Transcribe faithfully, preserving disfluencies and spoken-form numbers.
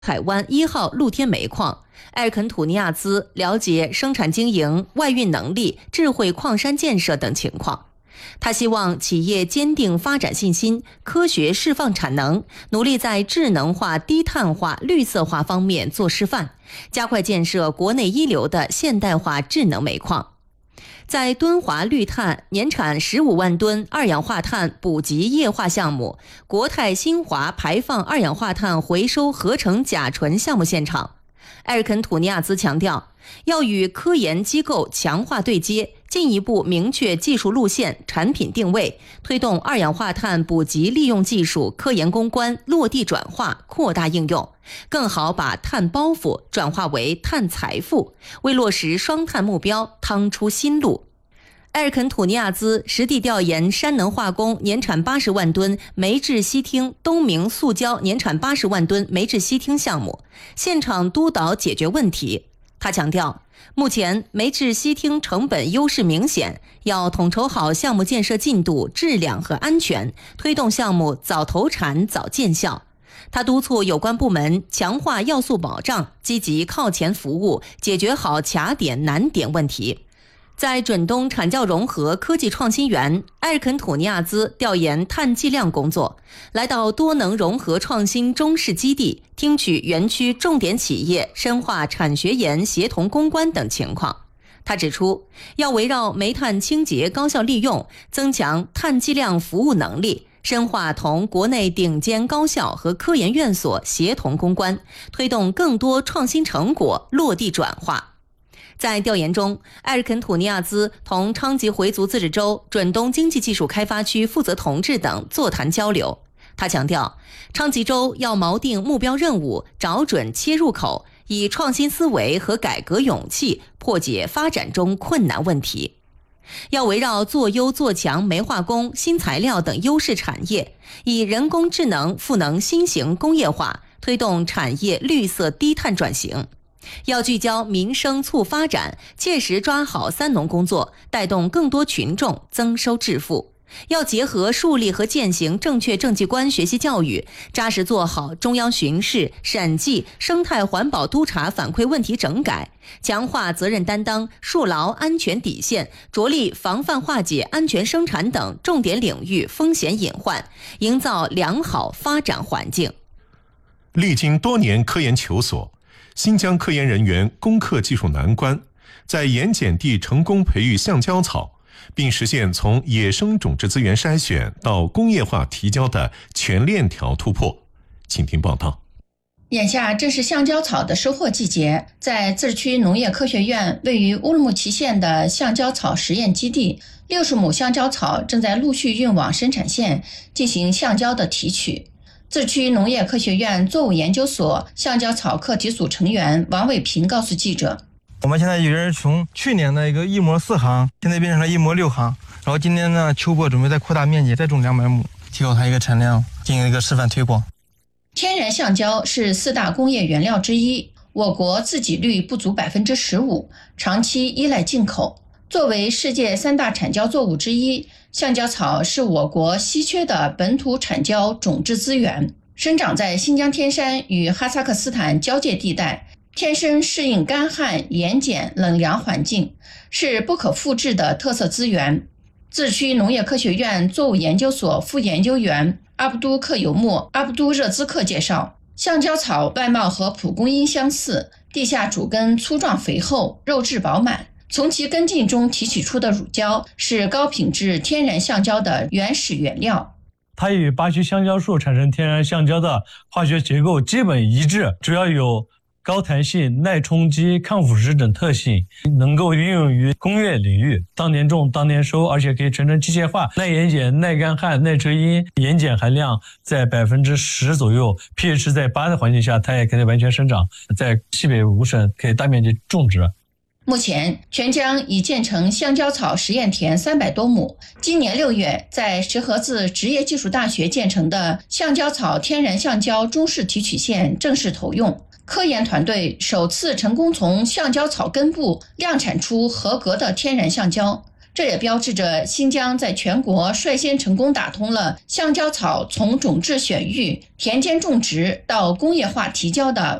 海湾一号露天煤矿，埃尔肯土尼亚兹了解生产经营、外运能力、智慧矿山建设等情况。他希望企业坚定发展信心，科学释放产能，努力在智能化、低碳化、绿色化方面做示范，加快建设国内一流的现代化智能煤矿。在敦华绿碳年产十五万吨二氧化碳补给液化项目、国泰新华排放二氧化碳回收合成甲醇项目现场，埃尔肯土尼亚兹强调，要与科研机构强化对接，进一步明确技术路线、产品定位，推动二氧化碳补给利用技术科研攻关落地转化、扩大应用，更好把碳包袱转化为碳财富，为落实双碳目标趟出新路。埃尔肯土尼亚兹实地调研山能化工年产八十万吨煤制烯烃、东明塑胶年产八十万吨煤制烯烃项目，现场督导解决问题。他强调，目前煤制烯烃成本优势明显，要统筹好项目建设进度、质量和安全，推动项目早投产、早见效。他督促有关部门强化要素保障，积极靠前服务，解决好卡点难点问题。在准东产教融合科技创新园，埃尔肯土尼亚兹调研碳计量工作，来到多能融合创新中试基地，听取园区重点企业深化产学研协同攻关等情况。他指出，要围绕煤炭清洁高效利用，增强碳计量服务能力，深化同国内顶尖高校和科研院所协同攻关，推动更多创新成果落地转化。在调研中，埃尔肯土尼亚兹同昌吉回族自治州准东经济技术开发区负责同志等座谈交流。他强调，昌吉州要锚定目标任务，找准切入口，以创新思维和改革勇气破解发展中困难问题。要围绕做优做强煤化工、新材料等优势产业，以人工智能赋能新型工业化，推动产业绿色低碳转型。要聚焦民生促发展，切实抓好三农工作，带动更多群众增收致富。要结合树立和践行正确政绩观学习教育，扎实做好中央巡视、审计、生态环保督查反馈问题整改，强化责任担当，树牢安全底线，着力防范化解安全生产等重点领域风险隐患，营造良好发展环境。 历经多年科研求索，新疆科研人员攻克技术难关，在盐碱地成功培育橡胶草，并实现从野生种质资源筛选到工业化提交的全链条突破。请听报道。 眼下正是橡胶草的收获季节，在自治区农业科学院位于乌鲁木齐县的橡胶草实验基地，六十亩橡胶草正在陆续运往生产线进行橡胶的提取。自治区农业科学院作物研究所橡胶草课题组成员王伟平告诉记者， 我们现在已经从去年的一个一亩四行，现在变成了一亩六行，然后今年呢秋播准备再扩大面积，再种两百亩，提高它一个产量，进行一个示范推广。 天然橡胶是四大工业原料之一，我国自给率不足 百分之十五， 长期依赖进口。作为世界三大产胶作物之一，橡胶草是我国稀缺的本土产胶种质资源，生长在新疆天山与哈萨克斯坦交界地带，天生适应干旱、盐碱、冷凉环境，是不可复制的特色资源。自治区农业科学院作物研究所副研究员阿卜都克尤木阿卜都热兹克介绍，橡胶草外貌和蒲公英相似，地下主根粗壮肥厚，肉质饱满，从其根茎中提取出的乳胶是高品质天然橡胶的原始原料。 它与巴西香蕉树产生天然橡胶的化学结构基本一致，主要有高弹性、耐冲击、抗腐蚀等特性，能够运用于工业领域，当年种当年收，而且可以生成机械化，耐盐碱、耐干旱、耐遮阴，盐碱含量在 百分之十 左右， pH 在八的环境下它也可以完全生长，在西北五省可以大面积种植。 目前全疆已建成橡胶草实验田三百多亩，今年六月在石河子职业技术大学建成的橡胶草天然橡胶中式提取线正式投用，科研团队首次成功从橡胶草根部量产出合格的天然橡胶， 这也标志着新疆在全国率先成功打通了橡胶草从种质选育、田间种植到工业化提交的